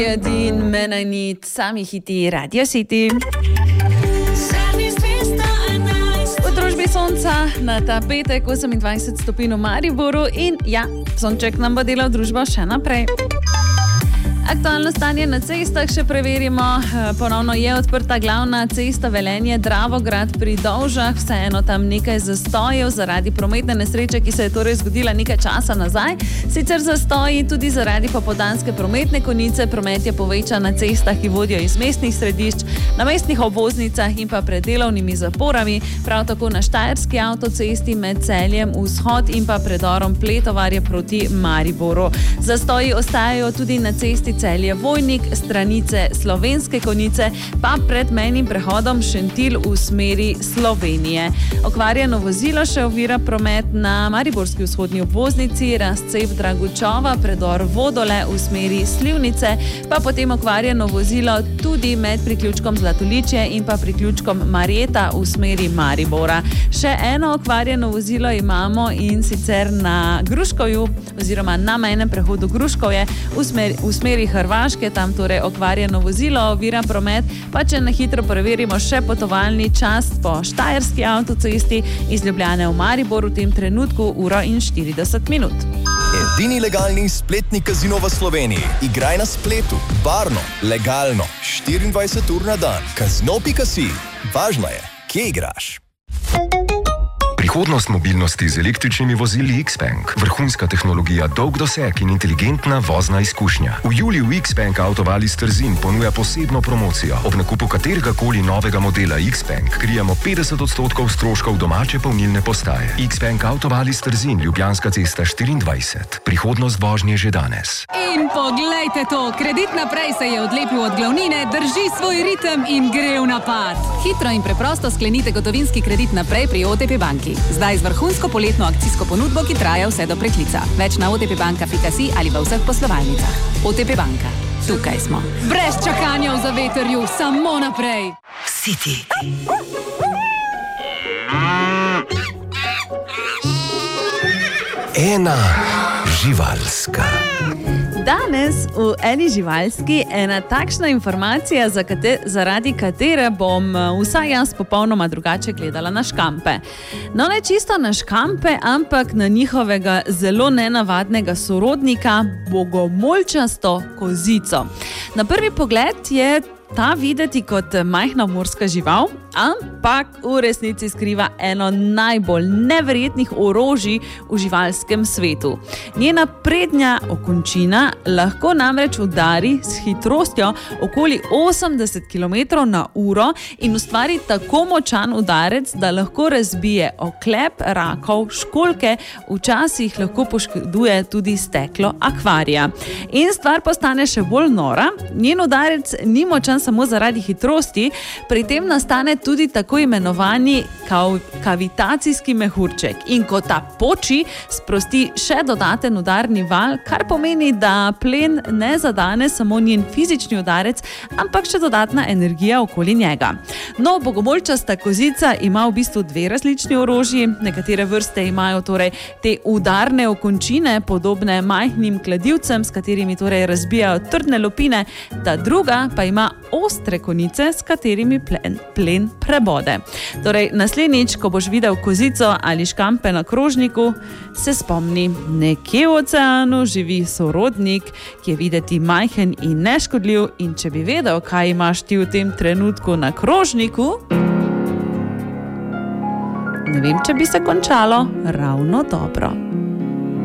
Din menajnit, sami hiti Radio City. V družbi sonca na ta petek 28 stopinj v Mariboru in ja, sonček nam bo delal družbo še naprej. Aktualno stanje na cestah še preverimo. Ponovno je odprta glavna cesta Velenje-Dravograd pri Dovžah. Vseeno tam nekaj zastojev zaradi prometne nesreče, ki se je torej zgodila nekaj časa nazaj. Sicer zastoji tudi zaradi popoldanske prometne konice. Promet je povečan na cestah, ki vodijo iz mestnih središč, na mestnih obvoznicah in pa pred delovnimi zaporami. Prav tako na Štajerski avtocesti med Celjem vzhod in pa predorom Pletovarje proti Mariboru. Zastoji ostajajo tudi na cesti Celje-Vojnik, stranice Slovenske Konjice, pa pred mejnim prehodom Šentilj v smeri Slovenije. Okvarjeno vozilo še ovira promet na mariborski vzhodni obvoznici, razcep Dragučova, predor Vodole v smeri Slivnice, pa potem okvarjeno vozilo tudi med priključkom Zlatoličje in pa priključkom Marjeta v smeri Maribora. Še eno okvarjeno vozilo imamo in sicer na Gruškovju oziroma na mejnem prehodu Gruškovje v smeri Hrvaške, tam torej okvarjeno vozilo ovira promet, pa če na hitro preverimo še potovalni čas po Štajerski avtocesti iz Ljubljane v Maribor v tem trenutku 1:40 minut. Edini legalni spletni kazino v Sloveniji. Igraj na spletu, varno, legalno, 24 ur na dan. Kazino.si. Važno je, kje igraš. Prihodnost mobilnosti z električnimi vozili Xpeng. Vrhunska tehnologija, dolg doseg in inteligentna vozna izkušnja. V juliju Xpeng Autovalis Trzin ponuja posebno promocijo. Ob nakupu kateregakoli novega modela Xpeng krijemo 50% stroškov domače polnilne postaje. Xpeng Autovalis Trzin, Ljubljanska cesta 24. Prihodnost vožnje že danes. In poglejte to, Kredit naprej se je odlepil od glavnine, drži svoj ritem in gre v napad. Hitro in preprosto sklenite gotovinski kredit naprej pri OTP banki. Zdaj z vrhunsko poletno akcijsko ponudbo, ki traja vse do preklica. Več na otpbanka.si ali v vseh poslovalnicah. OTP banka. Tukaj smo. Brez čakanja v zavetrju, samo naprej. City. Ena živalska. Danes v eni živalski ena takšna informacija, zaradi katere bom vsaj jaz popolnoma drugače gledala na škampe. No, ne čisto na škampe, ampak na njihovega zelo nenavadnega sorodnika, bogomolčasto kozico. Na prvi pogled je ta videti kot majhna morska žival, ampak v resnici skriva eno najbolj neverjetnih orožij v živalskem svetu. Njena prednja okončina lahko namreč udari s hitrostjo okoli 80 km/h in ustvari tako močan udarec, da lahko razbije oklep, rakov, školjke, včasih lahko poškoduje tudi steklo akvarija. In stvar postane še bolj nora, njen udarec ni močan samo zaradi hitrosti, pri tem nastane tudi tako imenovani kavitacijski mehurček. In ko ta poči, sprosti še dodaten udarni val, kar pomeni, da plen ne zadane samo njen fizični udarec, ampak še dodatna energija okoli njega. No, bogomolčasta kozica ima v bistvu dve različni orožji. Nekatere vrste imajo torej te udarne okončine, podobne majhnim kladivcem, s katerimi torej razbijajo trdne lupine, ta druga pa ima ostre konice, s katerimi plen prebode. Torej, naslednjič, ko boš videl kozico ali škampe na krožniku, se spomni, nekje v oceanu živi sorodnik, ki je videti majhen in neškodljiv, in če bi vedel, kaj imaš ti v tem trenutku na krožniku, ne vem, če bi se končalo ravno dobro.